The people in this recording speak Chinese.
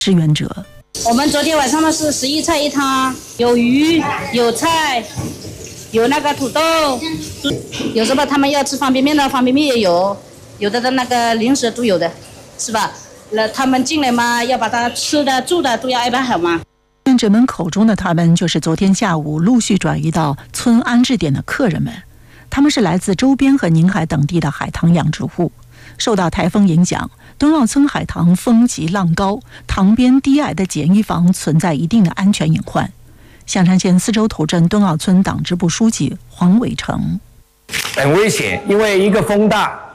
志愿者。 我们昨天晚上的是11菜1汤，有鱼，有菜，有那个土豆，有什么他们要吃方便面的，方便面也有，有的那个零食都有的，是吧？那他们进来嘛，要把他吃的住的都要安排好嘛。 志愿者们口中的他们，就是昨天下午陆续转移到村安置点的客人们。他们是来自周边和宁海等地的海棠养殖户。受到台风影响，敦澳村海棠风急浪高，塘边低矮的简易房存在一定的安全隐患。象山县四周头镇敦澳村党支部书记黄伟成： 很危险，因为一个风大，